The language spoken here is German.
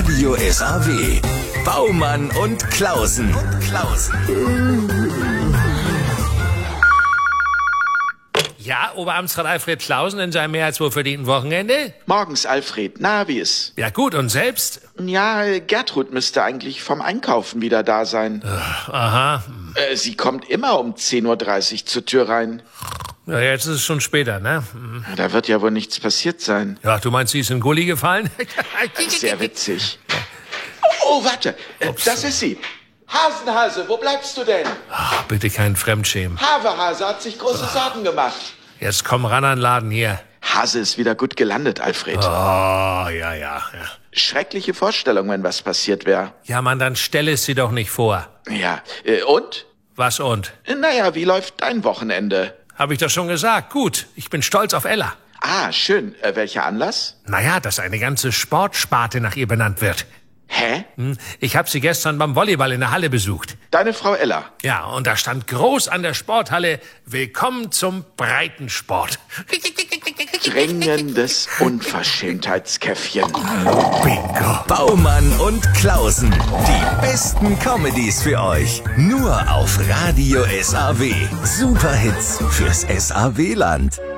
Radio SAW. Baumann und Klausen. Ja, Oberamtsrat Alfred Klausen in seinem mehr als wohlverdienten Wochenende? Morgens, Alfred. Na, wie ist? Ja gut, und selbst? Ja, Gertrud müsste eigentlich vom Einkaufen wieder da sein. Aha. Sie kommt immer um 10:30 Uhr zur Tür rein. Ja, jetzt ist es schon später, ne? Da wird ja wohl nichts passiert sein. Ja, du meinst, sie ist in Gully gefallen? Sehr witzig. Oh, warte. Das ist sie. Hasenhase, wo bleibst du denn? Ach, bitte kein Fremdschämen. Havehase hat sich große Sorgen gemacht. Jetzt komm ran an den Laden hier. Hase ist wieder gut gelandet, Alfred. Oh, ja. Schreckliche Vorstellung, wenn was passiert wäre. Ja, Mann, dann stell es sie doch nicht vor. Ja, und? Was und? Naja, wie läuft dein Wochenende? Hab ich doch schon gesagt. Gut, ich bin stolz auf Ella. Ah, schön. Welcher Anlass? Naja, dass eine ganze Sportsparte nach ihr benannt wird. Hä? Ich habe sie gestern beim Volleyball in der Halle besucht. Deine Frau Ella? Ja, und da stand groß an der Sporthalle: Willkommen zum Breitensport. Dringendes Unverschämtheitskäffchen. Bingo. Baumann und Klausen. Die besten Comedies für euch. Nur auf Radio SAW. Superhits fürs SAW-Land.